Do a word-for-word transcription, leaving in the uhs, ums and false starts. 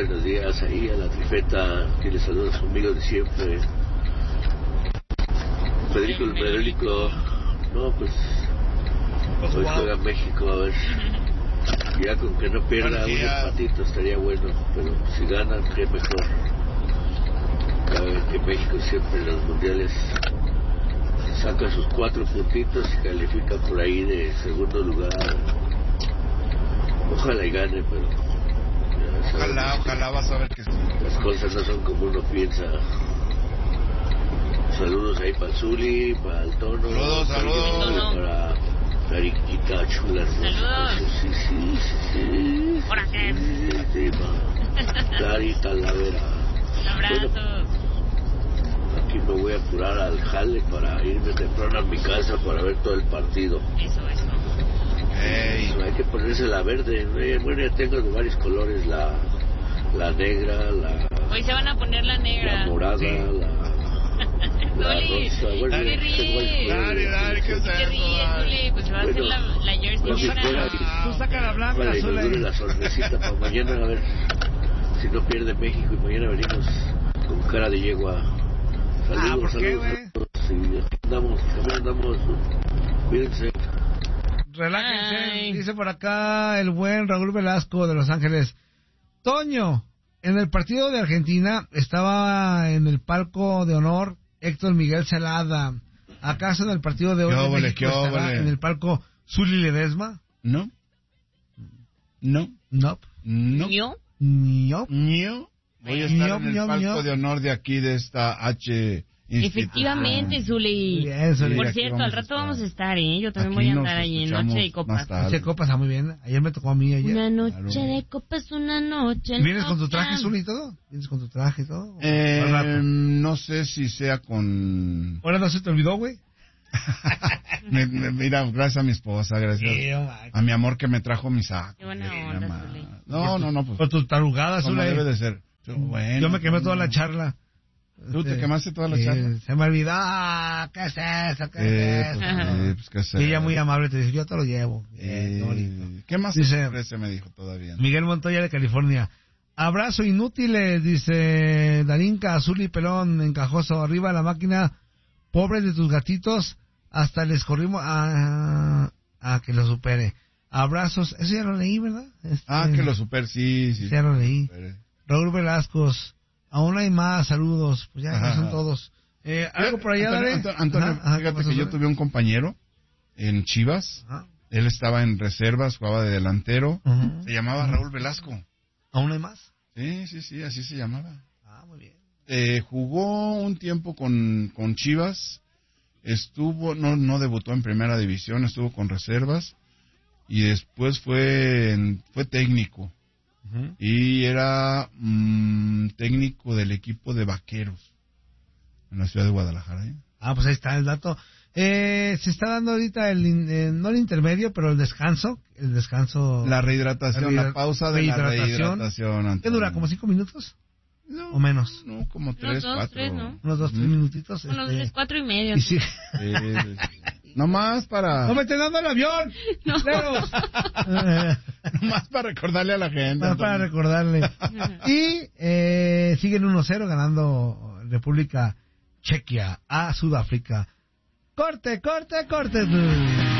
buenos días ahí a la trifeta, que les saluda a su amigo de siempre, Federico el Medélico. No, pues hoy juega México, a ver, ya con que no pierda un empatito estaría bueno, pero si ganan, qué mejor. Ya ven que México siempre en los mundiales saca sus cuatro puntitos y califica por ahí de segundo lugar. Ojalá y gane, pero ojalá, ojalá, vas a ver que sí. Las cosas no son como uno piensa. Saludos ahí para el Zuli, para el Tono. Saludos, saludos. Para Cariquita Chula. Saludos. Sí, sí, sí, sí. ¿Por qué? Sí, sí, sí, Clarita Lavera. Abrazos. Bueno, aquí me voy a apurar al jale para irme temprano a mi casa para ver todo el partido. Eso, eso. Hey. Hay que ponerse la verde. Bueno, ya tengo de varios colores, la, la negra, la... Hoy se van a poner la negra. La morada, sí. la... la Zuli, rosa. Bueno, ¿qué ríes? Dale, dale, ¿qué es eso? ¿Qué ríes, Zuli? Pues se va a hacer la, la jersey negra. Tú saca la blanca, Vale, Zuli. nos dure la sorpresita para mañana, a ver si no pierde México y mañana venimos con cara de yegua. Saludos, ah, ¿por qué, güey? Sí, aquí andamos, también andamos. Cuídense. Relájense. Ay. Dice por acá el buen Raúl Velasco de Los Ángeles. Toño, en el partido de Argentina estaba en el palco de honor Héctor Miguel Celada. ¿Acaso en el partido de hoy de óvole, México estará en el palco Zuli Ledesma? No. No. No. No. ¿Yo? No. No. Voy a estar Ño, en el ño, palco ño. de honor de aquí, de esta H. Efectivamente, Zuli. Muy bien, Zuli. Por Aquí cierto, vamos al a rato estar. vamos a estar, ¿eh? Yo también Aquí voy a nos andar ahí en escuchamos Noche de Copas. más tarde. Ese copas está muy bien. Ayer me tocó a mí ayer. Una noche Claro. de copas, una noche. ¿Vienes con tu loca. traje, Zuli, y todo? ¿Vienes con tu traje y todo? Eh, Al rato. no sé si sea con... ¿Ahora no se te olvidó, güey? me, me- mira, gracias a mi esposa, gracias Sí, no manches. a mi amor que me trajo mi saco. Qué buena Sí, onda, ma- Zuli. No, no, no, pues Por tus tarugadas, como Zuli. debe de ser. Yo, bueno, Yo me quemé pues, toda la no. charla. ¿Tú te Este, quemaste toda la sí, charla? Se me olvidó. Ah, ¿qué es eso? ¿Qué Eh, es eso? pues, Ajá. sí, pues, qué sé. Y ella muy amable te dice, yo te lo llevo. Bien, Eh, qué bonito. ¿Qué más Dice- te ofrece? Me dijo todavía. Miguel Montoya de California. Abrazo inútiles, dice Darinka, Azul y Pelón, encajoso. Arriba la máquina, pobres de tus gatitos, hasta les corrimos a, a que lo supere. Abrazos, eso ya lo leí, ¿verdad? Este, Ah, que lo super, sí, sí. Ya lo leí. Supere. Raúl Velasco, aún hay más, saludos. Pues ya, Ajá. ya son todos. Eh, ¿Algo por allá, Antonio, Dare? Antonio, Antonio, Ajá, ajá, ¿qué fíjate pasó, que yo Dare? tuve un compañero en Chivas. Ajá. Él estaba en reservas, jugaba de delantero. Ujú. Se llamaba Raúl Velasco. ¿Aún hay más? Sí, sí, sí, así se llamaba. Ah, muy bien. Eh, jugó un tiempo con, con Chivas. Estuvo, no, no debutó en primera división, estuvo con reservas. Y después fue, en- fue técnico. Ujú. Y era mm, técnico del equipo de Vaqueros. En la ciudad de Guadalajara, ¿eh? Ah, pues ahí está el dato. Eh, se está dando ahorita el, in- eh, no el intermedio, pero el descanso. El descanso. La rehidratación, La la, pausa de la rehidratación. rehidratación. ¿Qué Antonio. dura? ¿Como cinco minutos? No, ¿O menos? No, como tres, dos, cuatro. tres, ¿no? Unos dos, tres Ujú. minutitos. Unos este, tres, cuatro y medio. y sí. Sí, nomás para... ¡No me estén dando el avión! No. ¡Leros! Eh, Nomás para recordarle a la gente. Más para Antonio. recordarle. Y eh, siguen uno cero ganando República Chequia a Sudáfrica. ¡Corte, corte, corte!